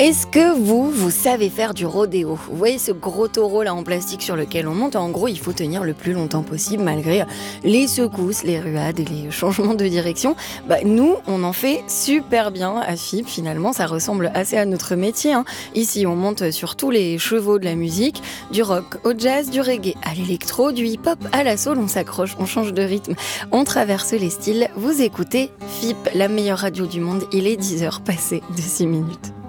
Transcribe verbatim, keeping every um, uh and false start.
Est-ce que vous, vous savez faire du rodéo ? Vous voyez ce gros taureau là en plastique sur lequel on monte ? En gros, il faut tenir le plus longtemps possible malgré les secousses, les ruades et les changements de direction. Bah, nous, on en fait super bien à F I B. Finalement, ça ressemble assez à notre métier. Hein. Ici, on monte sur tous les chevaux de la musique, du rock au jazz, du reggae à l'électro, du hip-hop à la soul. On s'accroche, on change de rythme, on traverse les styles. Vous écoutez F I B, la meilleure radio du monde. Il est dix heures passées de six minutes.